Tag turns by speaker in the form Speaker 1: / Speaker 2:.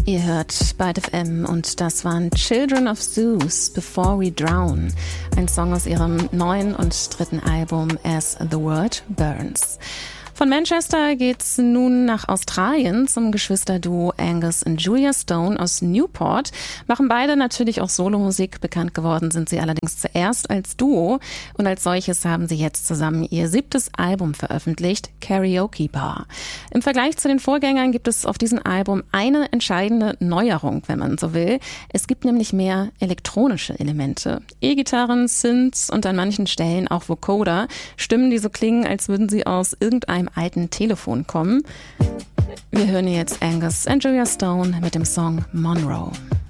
Speaker 1: Ihr hört Byte FM und das waren Children of Zeus, Before We Drown, ein Song aus ihrem neuen und dritten Album As the World Burns. Von Manchester geht's nun nach Australien zum Geschwisterduo Angus und Julia Stone aus Newport. Machen beide natürlich auch Solomusik. Bekannt geworden sind sie allerdings zuerst als Duo und als solches haben sie jetzt zusammen ihr 7. Album veröffentlicht, Karaoke Bar. Im Vergleich zu den Vorgängern gibt es auf diesem Album eine entscheidende Neuerung, wenn man so will. Es gibt nämlich mehr elektronische Elemente. E-Gitarren, Synths und an manchen Stellen auch Vocoder. Stimmen, die so klingen, als würden sie aus irgendeinem alten Telefon kommen. Wir hören jetzt Angus und Julia Stone mit dem Song Monroe.